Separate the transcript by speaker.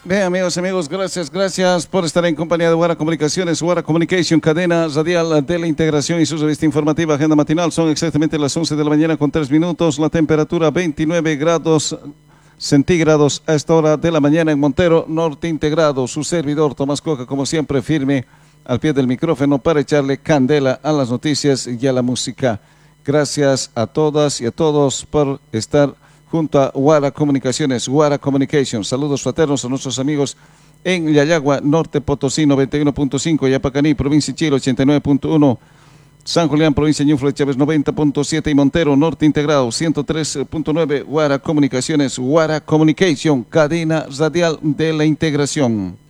Speaker 1: Bien, amigos, gracias por estar en compañía de Guara Comunicaciones, Guara Communication, cadena radial de la integración y su revista informativa, agenda matinal. Son exactamente las 11 de la mañana con 3 minutos, la temperatura 29 grados centígrados a esta hora de la mañana en Montero, Norte Integrado. Su servidor Tomás Coca, como siempre, firme al pie del micrófono para echarle candela a las noticias y a la música. Gracias a todas y a todos por estar junto a Guara Comunicaciones, Guara Communication. Saludos fraternos a nuestros amigos en Yayagua, Norte Potosí 91.5, Yapacaní, provincia de Chile 89.1, San Julián, provincia de Ñuflo de Chávez 90.7 y Montero, Norte Integrado 103.9, Guara Comunicaciones, Guara Communication, cadena radial de la integración.